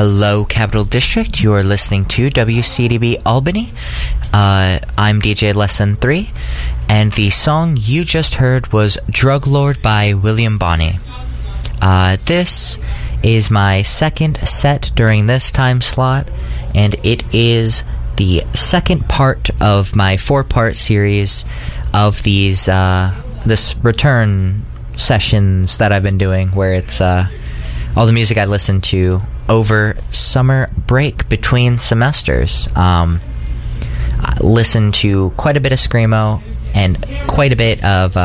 Hello, Capital District. You are listening to WCDB Albany. I'm DJ Lesson 3, and the song you just heard was Drug Lord by William Bonney. This is my second set during this time slot, and it is the second part of my 4-part series of these this return sessions that I've been doing, where it's all the music I listened to over summer break between semesters. I listened to quite a bit of Screamo and quite a bit of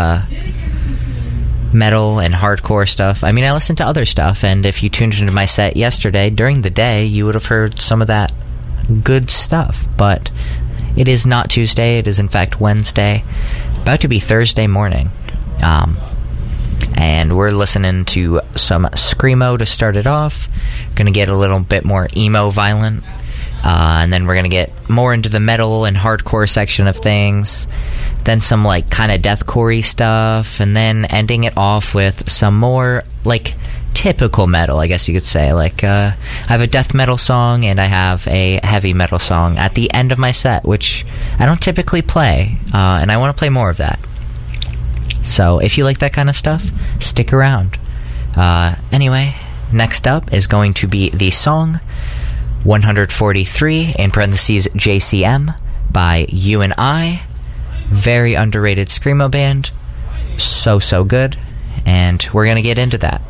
metal and hardcore stuff. I mean, I listened to other stuff, and if you tuned into my set yesterday during the day, you would have heard some of that good stuff. But it is not Tuesday, it is in fact Wednesday, about to be Thursday morning. And we're listening to some Screamo to start it off. Gonna get a little bit more emo violent, and then we're gonna get more into the metal and hardcore section of things, then some like kind of deathcore-y stuff, and then ending it off with some more like typical metal, I guess you could say. Like I have a death metal song and I have a heavy metal song at the end of my set, which I don't typically play, and I want to play more of that. So if you like that kind of stuff, stick around. Anyway, next up is going to be the song 143, in parentheses JCM, by You and I. Very underrated Screamo band. So good. And we're going to get into that.